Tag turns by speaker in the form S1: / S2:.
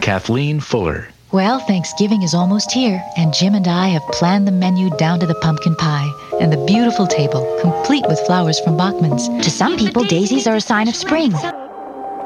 S1: Kathleen Fuller.
S2: Well, Thanksgiving is almost here, and Jim and I have planned the menu down to the pumpkin pie and the beautiful table, complete with flowers from Bachman's. To some people, daisies are a sign of spring.